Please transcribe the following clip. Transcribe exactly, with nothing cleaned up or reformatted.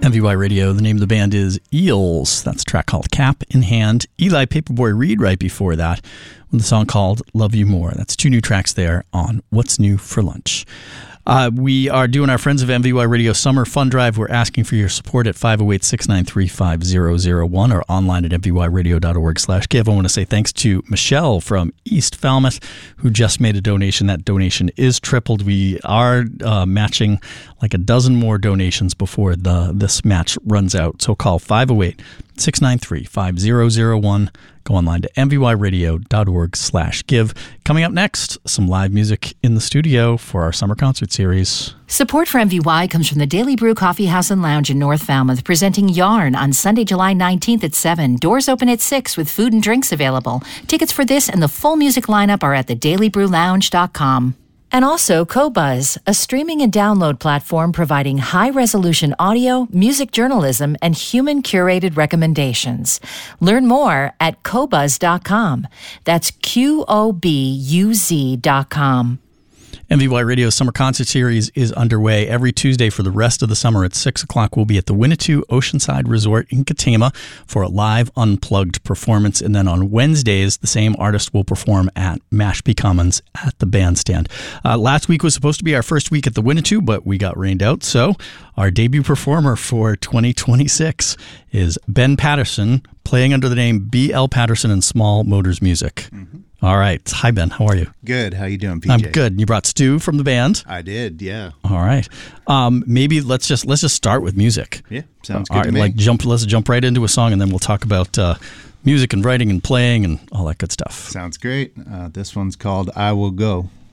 M V Y Radio. The name of the band is Eels. That's a track called Cap in Hand. Eli Paperboy Reed right before that with a song called Love You More. That's two new tracks there on What's New for Lunch. Uh, we are doing our Friends of M V Y Radio Summer Fun Drive. We're asking for your support at five oh eight, six nine three, five oh oh one or online at m v y radio dot org slash give. I want to say thanks to Michelle from East Falmouth who just made a donation. That donation is tripled. We are uh, matching like a dozen more donations before the this match runs out. So call five oh eight, six nine three, five oh oh one. Go online to m v y radio dot org slash give. Coming up next, some live music in the studio for our summer concert series. Support for M V Y comes from the Daily Brew Coffee House and Lounge in North Falmouth, presenting Yarn on Sunday, July nineteenth at seven. Doors open at six with food and drinks available. Tickets for this and the full music lineup are at the daily brew lounge dot com. And also Qobuz, a streaming and download platform providing high-resolution audio, music journalism, and human-curated recommendations. Learn more at qobuz dot com. That's Q O B U Z dot com. M V Y Radio's Summer Concert Series is underway. Every Tuesday for the rest of the summer at six o'clock, we'll be at the Winnetou Oceanside Resort in Katama for a live unplugged performance. And then on Wednesdays, the same artist will perform at Mashpee Commons at the bandstand. Uh, last week was supposed to be our first week at the Winnetou, but we got rained out. So our debut performer for twenty twenty-six is Ben Patterson, playing under the name B L Patterson and Small Motors Music. Mm-hmm. All right. Hi, Ben. How are you? Good. How you doing, P J? I'm good. You brought Stu from the band? I did, yeah. All right. Um, maybe let's just let's just start with music. Yeah, sounds All good right, to me. Like jump. Let's jump right into a song, and then we'll talk about uh, music and writing and playing and all that good stuff. Sounds great. Uh, this one's called I Will Go.